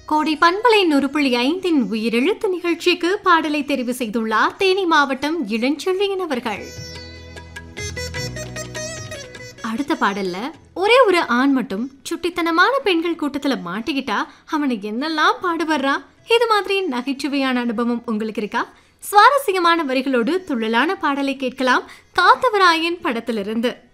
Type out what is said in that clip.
கோடை பண்பலை 100.5 உயிரெழுத்து நிகழ்ச்சிக்கு பாடலை தெரிவு செய்துள்ளார் தேனி மாவட்டம் இளஞ்செழியன் அவர்கள். அடுத்த பாடல்ல ஒரே ஒரு ஆண் மட்டும் சுட்டித்தனமான பெண்கள் கூட்டத்துல மாட்டிக்கிட்டா அவனை என்னெல்லாம் பாடுபடுறான். இது மாதிரி நகைச்சுவையான அனுபவம் உங்களுக்கு இருக்கா? சுவாரஸ்யமான வரிகளோடு துள்ளலான பாடலை கேட்கலாம் காத்தவராயன் படத்திலிருந்து.